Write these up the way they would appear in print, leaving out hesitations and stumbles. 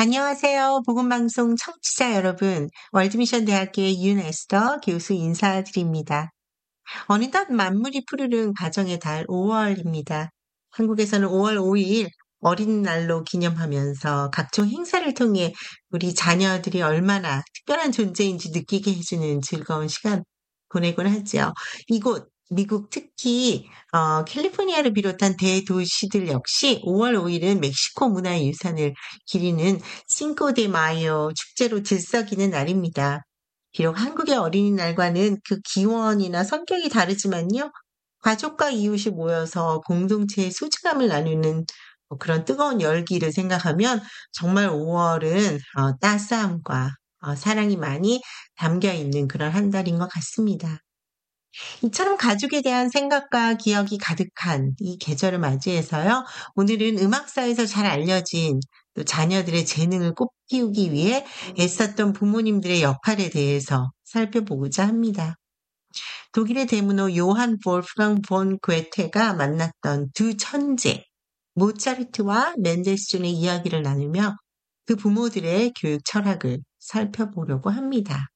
안녕하세요. 복음방송 청취자 여러분. 월드미션 대학교의 윤에스더 교수 인사드립니다. 어느덧 만물이 푸르른 가정의 달 5월입니다. 한국에서는 5월 5일 어린날로 기념하면서 각종 행사를 통해 우리 자녀들이 얼마나 특별한 존재인지 느끼게 해주는 즐거운 시간 보내곤 하죠. 이곳 미국 특히 캘리포니아를 비롯한 대도시들 역시 5월 5일은 멕시코 문화의 유산을 기리는 싱코 데 마요 축제로 들썩이는 날입니다. 비록 한국의 어린이날과는 그 기원이나 성격이 다르지만요. 가족과 이웃이 모여서 공동체의 소중함을 나누는 그런 뜨거운 열기를 생각하면 정말 5월은 따스함과 사랑이 많이 담겨 있는 그런 한 달인 것 같습니다. 이처럼 가족에 대한 생각과 기억이 가득한 이 계절을 맞이해서요. 오늘은 음악사에서 잘 알려진 또 자녀들의 재능을 꽃피우기 위해 애썼던 부모님들의 역할에 대해서 살펴보고자 합니다. 독일의 대문호 요한 볼프강 본 괴테가 만났던 두 천재, 모차르트와 멘델스존의 이야기를 나누며 그 부모들의 교육 철학을 살펴보려고 합니다.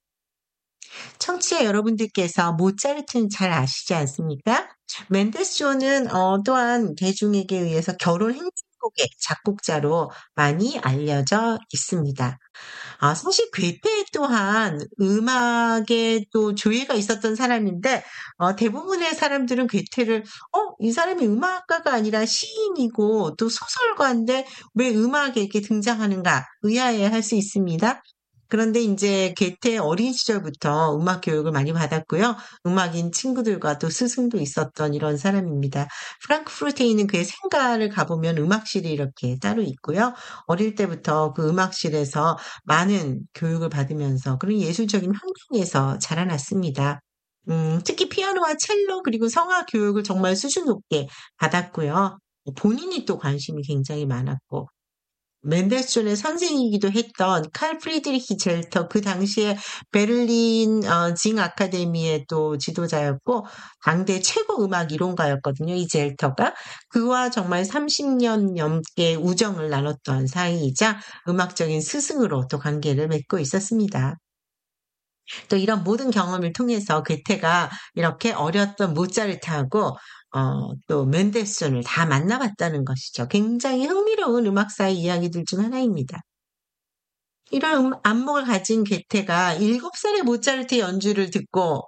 청취자 여러분들께서 모차르트는 잘 아시지 않습니까? 멘델스존은 또한 대중에게 의해서 결혼 행진곡의 작곡자로 많이 알려져 있습니다. 사실 괴테 또한 음악에 또 조예가 있었던 사람인데 대부분의 사람들은 괴테를 이 사람이 음악가가 아니라 시인이고 또 소설가인데 왜 음악에 이렇게 등장하는가 의아해할 수 있습니다. 그런데 이제 괴테 어린 시절부터 음악 교육을 많이 받았고요. 음악인 친구들과 또 스승도 있었던 이런 사람입니다. 프랑크푸르트에 있는 그의 생가를 가보면 음악실이 이렇게 따로 있고요. 어릴 때부터 그 음악실에서 많은 교육을 받으면서 그런 예술적인 환경에서 자라났습니다. 특히 피아노와 첼로 그리고 성악 교육을 정말 수준 높게 받았고요. 본인이 또 관심이 굉장히 많았고 멘델스존의 선생이기도 했던 칼 프리드리히 젤터 그 당시에 베를린 징 아카데미의 또 지도자였고 당대 최고 음악 이론가였거든요. 이 젤터가 그와 정말 30년 넘게 우정을 나눴던 사이이자 음악적인 스승으로 또 관계를 맺고 있었습니다. 또 이런 모든 경험을 통해서 괴테가 이렇게 어렸던 모차르트하고 또 멘델스존을 다 만나봤다는 것이죠. 굉장히 흥미로운 음악사의 이야기들 중 하나입니다. 이런 안목을 가진 괴테가 7살의 모차르트 연주를 듣고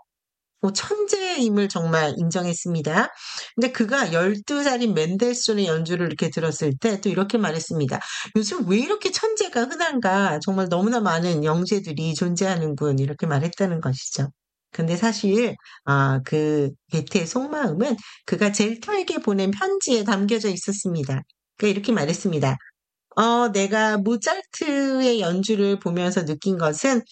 천재임을 정말 인정했습니다. 근데 그가 12살인 멘델스존의 연주를 이렇게 들었을 때 또 이렇게 말했습니다. 요즘 왜 이렇게 천재가 흔한가? 정말 너무나 많은 영재들이 존재하는군. 이렇게 말했다는 것이죠. 근데 사실 그 괴테의 속마음은 그가 젤터에게 보낸 편지에 담겨져 있었습니다. 그가 이렇게 말했습니다. 내가 모차르트의 연주를 보면서 느낀 것은,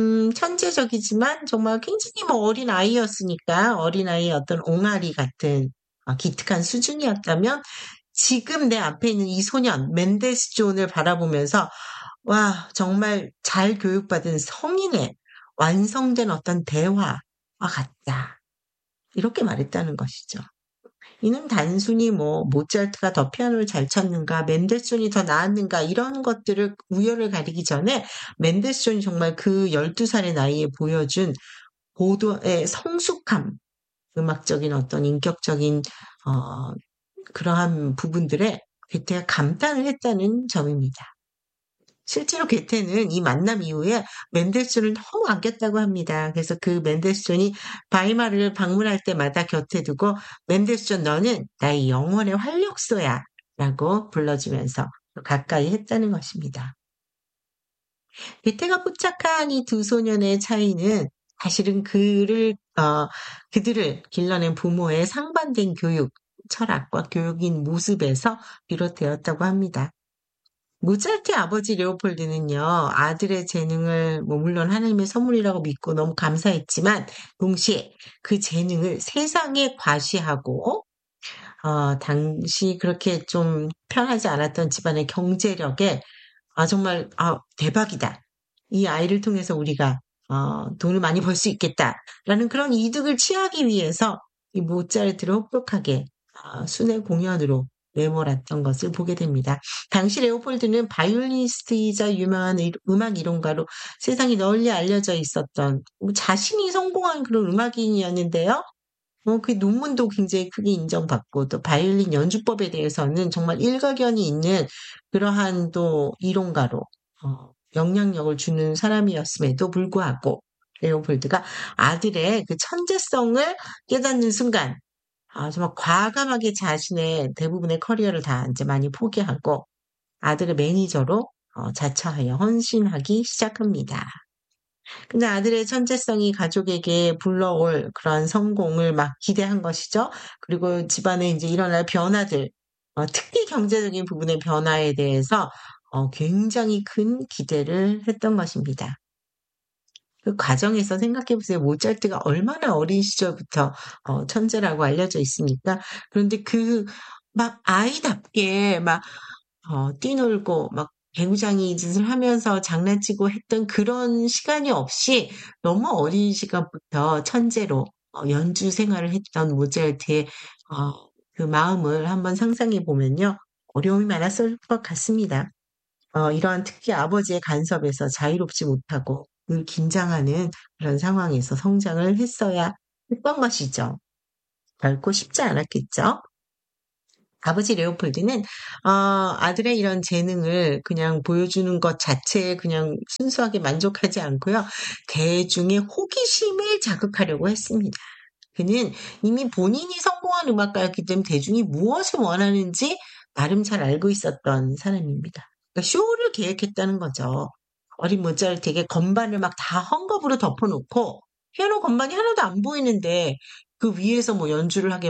천재적이지만 정말 굉장히 어린 아이였으니까, 어린아이의 어떤 옹알이 같은, 기특한 수준이었다면, 지금 내 앞에 있는 이 소년, 멘델스존을 바라보면서, 와, 정말 잘 교육받은 성인의 완성된 어떤 대화와 같다. 이렇게 말했다는 것이죠. 이는 단순히 모차르트가 더 피아노를 잘 쳤는가, 멘델스존이 더 나았는가 이런 것들을 우열을 가리기 전에 멘델스존이 정말 그 12살의 나이에 보여준 고도의 성숙함, 음악적인 어떤 인격적인 그러한 부분들에 괴테가 감탄을 했다는 점입니다. 실제로 괴테는 이 만남 이후에 멘델스존을 너무 아꼈다고 합니다. 그래서 그 멘델스존이 바이마르를 방문할 때마다 곁에 두고 멘델스존 너는 나의 영혼의 활력소야 라고 불러주면서 가까이 했다는 것입니다. 괴테가 포착한 이 두 소년의 차이는 사실은 그들을 길러낸 부모의 상반된 교육, 철학과 교육인 모습에서 비롯되었다고 합니다. 모차르트의 아버지 레오폴드는요, 아들의 재능을 물론 하나님의 선물이라고 믿고 너무 감사했지만, 동시에 그 재능을 세상에 과시하고, 당시 그렇게 좀 편하지 않았던 집안의 경제력에, 정말, 대박이다. 이 아이를 통해서 우리가, 돈을 많이 벌 수 있겠다. 라는 그런 이득을 취하기 위해서 이 모차르트를 혹독하게, 순회 공연으로 내몰았던 것을 보게 됩니다. 당시 레오폴드는 바이올리니스트이자 유명한 음악 이론가로 세상이 널리 알려져 있었던 자신이 성공한 그런 음악인이었는데요. 그 논문도 굉장히 크게 인정받고 또 바이올린 연주법에 대해서는 정말 일가견이 있는 그러한 또 이론가로 영향력을 주는 사람이었음에도 불구하고 레오폴드가 아들의 그 천재성을 깨닫는 순간 정말 과감하게 자신의 대부분의 커리어를 다 이제 많이 포기하고 아들의 매니저로 자처하여 헌신하기 시작합니다. 근데 아들의 천재성이 가족에게 불러올 그런 성공을 막 기대한 것이죠. 그리고 집안에 이제 일어날 변화들, 특히 경제적인 부분의 변화에 대해서 굉장히 큰 기대를 했던 것입니다. 그 과정에서 생각해 보세요. 모차르트가 얼마나 어린 시절부터 천재라고 알려져 있습니까? 그런데 막 아이답게 막 뛰놀고 막 개구장이 짓을 하면서 장난치고 했던 그런 시간이 없이 너무 어린 시간부터 천재로 연주 생활을 했던 모차르트의 그 마음을 한번 상상해 보면요. 어려움이 많았을 것 같습니다. 이러한 특히 아버지의 간섭에서 자유롭지 못하고 늘 긴장하는 그런 상황에서 성장을 했어야 했던 것이죠. 결코 쉽지 않았겠죠. 아버지 레오폴드는 아들의 이런 재능을 그냥 보여주는 것 자체에 그냥 순수하게 만족하지 않고요. 대중의 호기심을 자극하려고 했습니다. 그는 이미 본인이 성공한 음악가였기 때문에 대중이 무엇을 원하는지 나름 잘 알고 있었던 사람입니다. 그러니까 쇼를 계획했다는 거죠. 어린 모차르트에게 건반을 막 다 헝겊으로 덮어놓고 피아노 건반이 하나도 안 보이는데 그 위에서 뭐 연주를 하게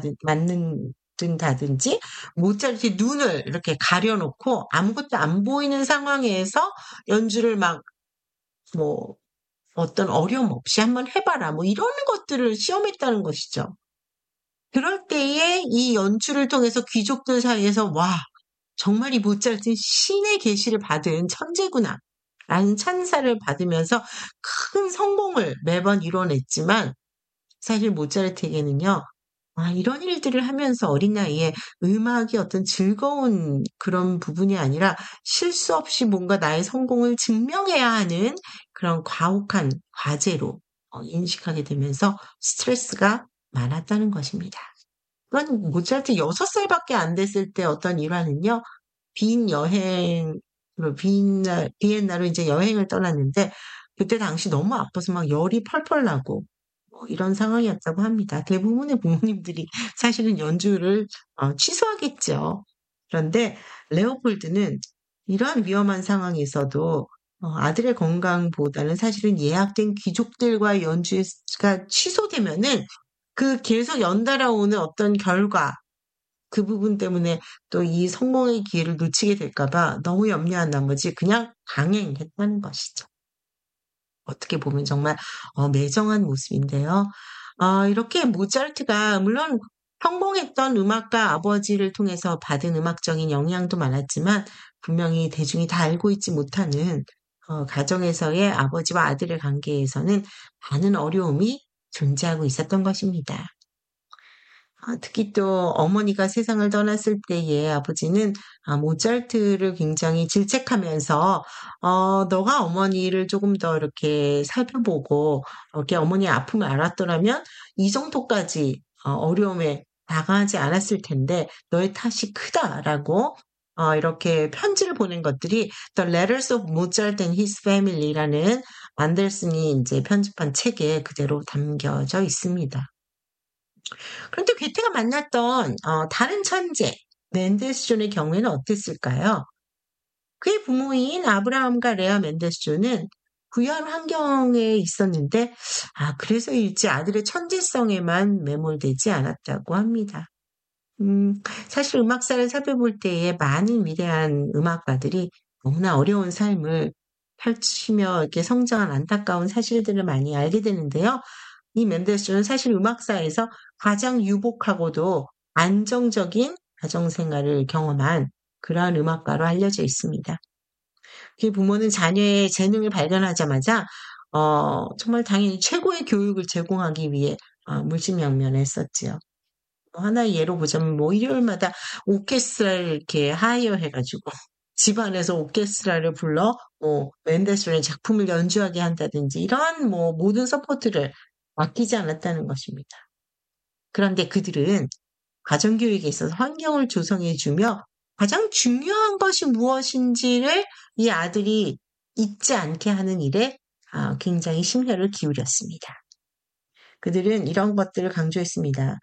만든다든지 모차르트의 눈을 이렇게 가려놓고 아무것도 안 보이는 상황에서 연주를 막 뭐 어떤 어려움 없이 한번 해봐라 뭐 이런 것들을 시험했다는 것이죠. 그럴 때에 이 연주를 통해서 귀족들 사이에서 와 정말 이 모차르트는 신의 계시를 받은 천재구나 라는 찬사를 받으면서 큰 성공을 매번 이뤄냈지만 사실 모차르트에게는요. 이런 일들을 하면서 어린 나이에 음악이 어떤 즐거운 그런 부분이 아니라 실수 없이 뭔가 나의 성공을 증명해야 하는 그런 과혹한 과제로 인식하게 되면서 스트레스가 많았다는 것입니다. 그건 모차르트 6살밖에 안 됐을 때 어떤 일화는요. 비엔나로 이제 여행을 떠났는데 그때 당시 너무 아파서 막 열이 펄펄 나고 이런 상황이었다고 합니다. 대부분의 부모님들이 사실은 연주를 취소하겠죠. 그런데 레오폴드는 이러한 위험한 상황에서도 아들의 건강보다는 사실은 예약된 귀족들과의 연주가 취소되면은 그 계속 연달아 오는 어떤 결과, 그 부분 때문에 또 이 성공의 기회를 놓치게 될까 봐 너무 염려한 나머지 그냥 강행했다는 것이죠. 어떻게 보면 정말 매정한 모습인데요. 이렇게 모차르트가 물론 성공했던 음악가 아버지를 통해서 받은 음악적인 영향도 많았지만 분명히 대중이 다 알고 있지 못하는 가정에서의 아버지와 아들의 관계에서는 많은 어려움이 존재하고 있었던 것입니다. 특히 또 어머니가 세상을 떠났을 때에 아버지는 모차르트를 굉장히 질책하면서 너가 어머니를 조금 더 이렇게 살펴보고 이렇게 어머니의 아픔을 알았더라면 이 정도까지 어려움에 당하지 않았을 텐데 너의 탓이 크다라고 이렇게 편지를 보낸 것들이 The Letters of Mozart and His Family라는 안델슨이 이제 편집한 책에 그대로 담겨져 있습니다. 그런데 괴테가 만났던 다른 천재 멘델스존의 경우에는 어땠을까요? 그의 부모인 아브라함과 레아 멘델스존은 부유한 환경에 있었는데 그래서일지 아들의 천재성에만 매몰되지 않았다고 합니다. 사실 음악사를 살펴볼 때에 많은 위대한 음악가들이 너무나 어려운 삶을 펼치며 이렇게 성장한 안타까운 사실들을 많이 알게 되는데요. 이 멘델스존은 사실 음악사에서 가장 유복하고도 안정적인 가정생활을 경험한 그러한 음악가로 알려져 있습니다. 그의 부모는 자녀의 재능을 발견하자마자 정말 당연히 최고의 교육을 제공하기 위해 물심양면했었지요. 하나의 예로 보자면 일요일마다 오케스트라를 이렇게 하이어 해가지고 집 안에서 오케스트라를 불러 맨델스존의 작품을 연주하게 한다든지 이러한 모든 서포트를 맡기지 않았다는 것입니다. 그런데 그들은 가정교육에 있어서 환경을 조성해주며 가장 중요한 것이 무엇인지를 이 아들이 잊지 않게 하는 일에 굉장히 심혈을 기울였습니다. 그들은 이런 것들을 강조했습니다.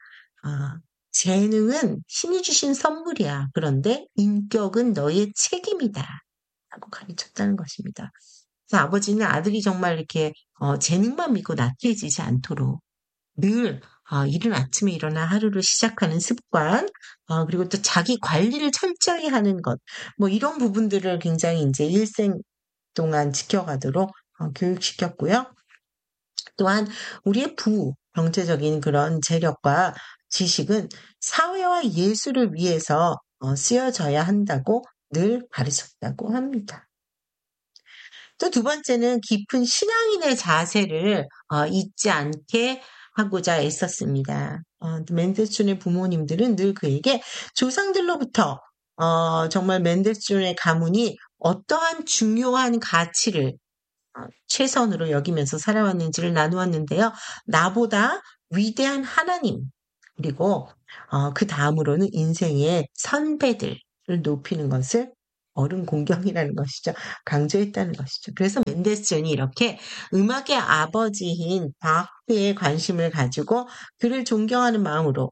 재능은 신이 주신 선물이야. 그런데 인격은 너의 책임이다. 라고 가르쳤다는 것입니다. 그래서 아버지는 아들이 정말 이렇게 재능만 믿고 나태해지지 않도록 늘 이른 아침에 일어나 하루를 시작하는 습관, 그리고 또 자기 관리를 철저히 하는 것, 이런 부분들을 굉장히 이제 일생 동안 지켜가도록 교육시켰고요. 또한 우리의 경제적인 그런 재력과 지식은 사회와 예술을 위해서 쓰여져야 한다고 늘 가르쳤다고 합니다. 또 두 번째는 깊은 신앙인의 자세를 잊지 않게 하고자 애썼습니다. 맨델스존의 부모님들은 늘 그에게 조상들로부터 정말 맨델스존의 가문이 어떠한 중요한 가치를 최선으로 여기면서 살아왔는지를 나누었는데요. 나보다 위대한 하나님, 그리고 그 다음으로는 인생의 선배들을 높이는 것을 어른 공경이라는 것이죠. 강조했다는 것이죠. 그래서 맨델스존이 이렇게 음악의 아버지인 바흐에 관심을 가지고 그를 존경하는 마음으로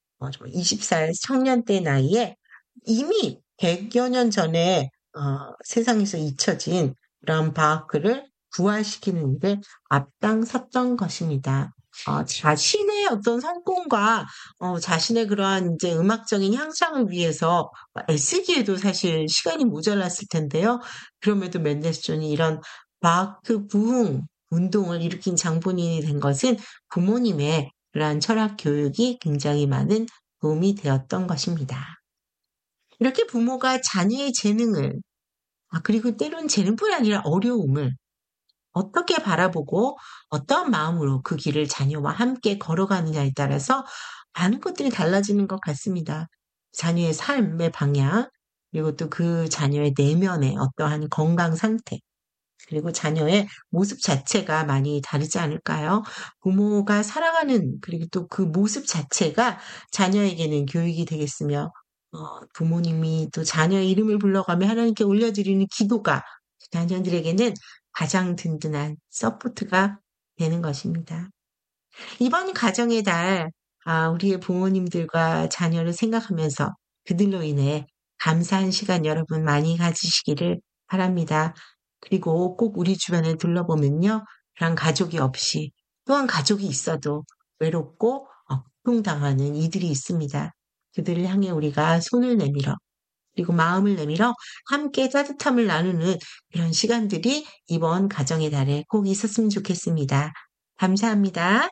20살 청년 때 나이에 이미 100여 년 전에 세상에서 잊혀진 그런 바흐를 부활시키는 일에 앞장섰던 것입니다. 자신의 어떤 성공과 자신의 그러한 이제 음악적인 향상을 위해서 애쓰기에도 사실 시간이 모자랐을 텐데요. 그럼에도 맨델스존이 이런 바흐 부흥 운동을 일으킨 장본인이 된 것은 부모님의 그러한 철학 교육이 굉장히 많은 도움이 되었던 것입니다. 이렇게 부모가 자녀의 재능을 그리고 때론 재능뿐 아니라 어려움을 어떻게 바라보고 어떠한 마음으로 그 길을 자녀와 함께 걸어가느냐에 따라서 많은 것들이 달라지는 것 같습니다. 자녀의 삶의 방향, 그리고 또 그 자녀의 내면의 어떠한 건강 상태, 그리고 자녀의 모습 자체가 많이 다르지 않을까요? 부모가 살아가는, 그리고 또 그 모습 자체가 자녀에게는 교육이 되겠으며, 부모님이 또 자녀의 이름을 불러가며 하나님께 올려드리는 기도가 자녀들에게는 가장 든든한 서포트가 되는 것입니다. 이번 가정의 달, 우리의 부모님들과 자녀를 생각하면서 그들로 인해 감사한 시간 여러분 많이 가지시기를 바랍니다. 그리고 꼭 우리 주변에 둘러보면요. 그런 가족이 없이 또한 가족이 있어도 외롭고 고통당하는 이들이 있습니다. 그들을 향해 우리가 손을 내밀어 그리고 마음을 내밀어 함께 따뜻함을 나누는 이런 시간들이 이번 가정의 달에 꼭 있었으면 좋겠습니다. 감사합니다.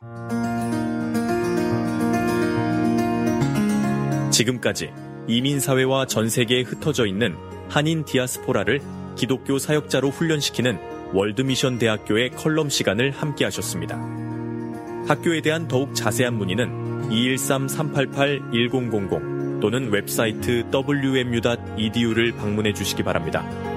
지금까지 이민사회와 전 세계에 흩어져 있는 한인 디아스포라를 기독교 사역자로 훈련시키는 월드미션 대학교의 컬럼 시간을 함께 하셨습니다. 학교에 대한 더욱 자세한 문의는 213-388-1000 또는 웹사이트 wmu.edu를 방문해 주시기 바랍니다.